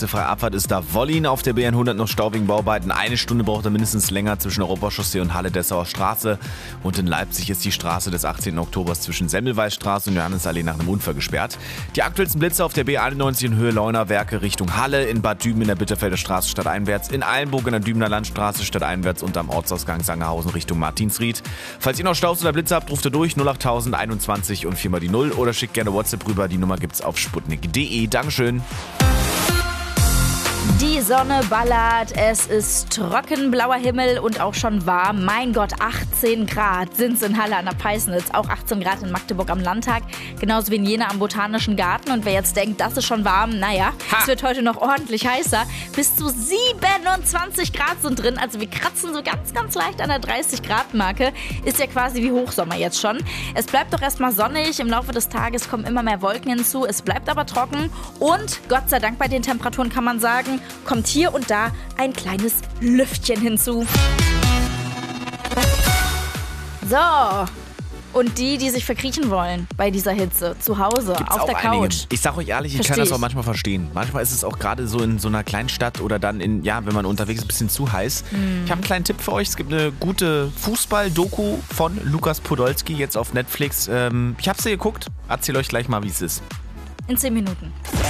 schnellste freie Abfahrt ist da Wollin auf der BN100 noch Stau wegen Bauarbeiten. Eine Stunde braucht er mindestens länger zwischen Europachaussee und Halle-Dessauer Straße. Und in Leipzig ist die Straße des 18. Oktobers zwischen Semmelweisstraße und Johannesallee nach einem Unfall gesperrt. Die aktuellsten Blitze auf der B91 in Höhe Leunawerke Richtung Halle, in Bad Düben in der Bitterfelder Straße stadteinwärts, in Eilenburg in der Dübener Landstraße stadteinwärts und am Ortsausgang Sangerhausen Richtung Martinsried. Falls ihr noch Staus oder Blitze habt, ruft ihr durch 08000 21 und 4 mal die 0 oder schickt gerne WhatsApp rüber. Die Nummer gibt's auf sputnik.de. Dankeschön. Die Sonne ballert, es ist trocken, blauer Himmel und auch schon warm. Mein Gott, 18 Grad sind es in Halle an der Peisnitz, auch 18 Grad in Magdeburg am Landtag, genauso wie in Jena am Botanischen Garten. Und wer jetzt denkt, das ist schon warm, naja, es wird heute noch ordentlich heißer. Bis zu 27 Grad sind drin, also wir kratzen so ganz, ganz leicht an der 30-Grad-Marke. Ist ja quasi wie Hochsommer jetzt schon. Es bleibt doch erstmal sonnig, im Laufe des Tages kommen immer mehr Wolken hinzu, es bleibt aber trocken und Gott sei Dank bei den Temperaturen kann man sagen, kommt hier und da ein kleines Lüftchen hinzu. So, und die sich verkriechen wollen bei dieser Hitze, zu Hause, Gibt's auf auch der Couch. einige. Ich sag euch ehrlich, ich kann das auch manchmal verstehen. Manchmal ist es auch gerade so in so einer kleinen Stadt oder dann wenn man unterwegs ist, ein bisschen zu heiß. Ich habe einen kleinen Tipp für euch. Es gibt eine gute Fußball-Doku von Lukas Podolski jetzt auf Netflix. Ich habe sie geguckt. Erzähl euch gleich mal, wie es ist. In 10 Minuten.